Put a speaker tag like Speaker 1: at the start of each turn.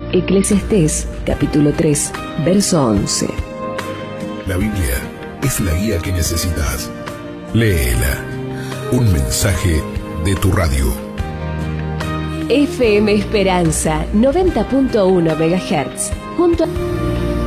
Speaker 1: Eclesiastés, capítulo 3, verso 11.
Speaker 2: La Biblia es la guía que necesitas. Léela. Un mensaje de tu radio.
Speaker 1: FM Esperanza, 90.1 MHz. Junto a...